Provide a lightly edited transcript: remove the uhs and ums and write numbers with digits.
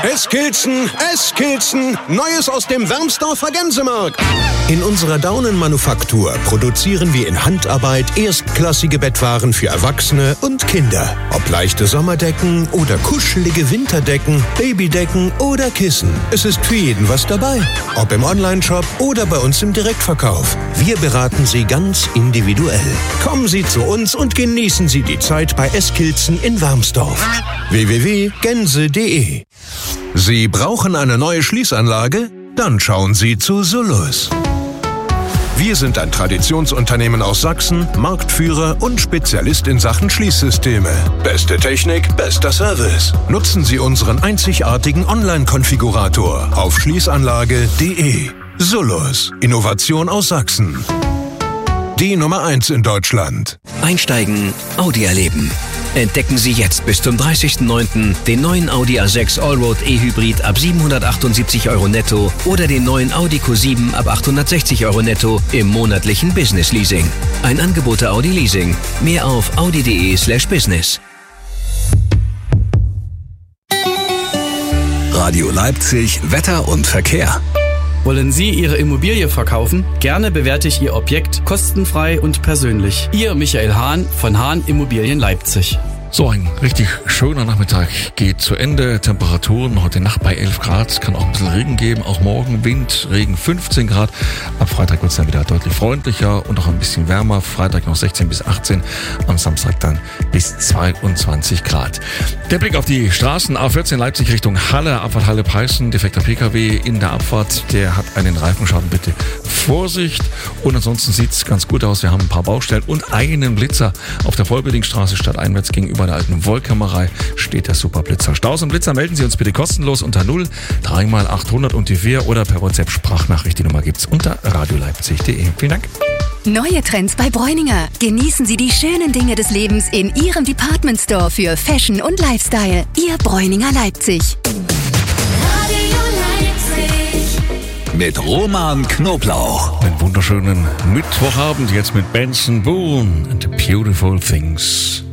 Eskilzen, Neues aus dem Wermsdorfer Gänsemarkt. In unserer Daunenmanufaktur produzieren wir in Handarbeit erstklassige Bettwaren für Erwachsene und Kinder. Ob leichte Sommerdecken oder kuschelige Winterdecken, Babydecken oder Kissen. Es ist für jeden was dabei. Ob im Onlineshop oder bei uns im Direktverkauf. Wir beraten Sie ganz individuell. Kommen Sie zu uns und genießen Sie die Zeit bei Eskilzen in Wermsdorf. www.gänse.de. Sie brauchen eine neue Schließanlage? Dann schauen Sie zu Solus. Wir sind ein Traditionsunternehmen aus Sachsen, Marktführer und Spezialist in Sachen Schließsysteme. Beste Technik, bester Service. Nutzen Sie unseren einzigartigen Online-Konfigurator auf schließanlage.de. Solus. Innovation aus Sachsen. Die Nummer 1 in Deutschland. Einsteigen, Audi erleben. Entdecken Sie jetzt bis zum 30.09. den neuen Audi A6 Allroad E-Hybrid ab 778 € netto oder den neuen Audi Q7 ab 860 € netto im monatlichen Business Leasing. Ein Angebot der Audi Leasing. Mehr auf audi.de/business. Radio Leipzig, Wetter und Verkehr. Wollen Sie Ihre Immobilie verkaufen? Gerne bewerte ich Ihr Objekt kostenfrei und persönlich. Ihr Michael Hahn von Hahn Immobilien Leipzig. So, ein richtig schöner Nachmittag geht zu Ende. Temperaturen heute Nacht bei 11 Grad. Kann auch ein bisschen Regen geben. Auch morgen Wind, Regen 15 Grad. Ab Freitag wird es dann wieder deutlich freundlicher und auch ein bisschen wärmer. Freitag noch 16 bis 18. Am Samstag dann bis 22 Grad. Der Blick auf die Straßen. A14 Leipzig Richtung Halle. Abfahrt Halle Peißen. Defekter PKW in der Abfahrt. Der hat einen Reifenschaden. Bitte Vorsicht. Und ansonsten sieht es ganz gut aus. Wir haben ein paar Baustellen und einen Blitzer auf der Vollbedingstraße stadteinwärts gegenüber der alten Wollkammerei steht der Superblitzer. Staus und Blitzer melden Sie uns bitte kostenlos unter 0 3x800 und die 4 oder per WhatsApp Sprachnachricht. Die Nummer gibt's unter radioleipzig.de. Vielen Dank. Neue Trends bei Bräuninger. Genießen Sie die schönen Dinge des Lebens in Ihrem Department Store für Fashion und Lifestyle. Ihr Bräuninger Leipzig. Mit Roman Knoblauch. Einen wunderschönen Mittwochabend jetzt mit Benson Boone and the Beautiful Things.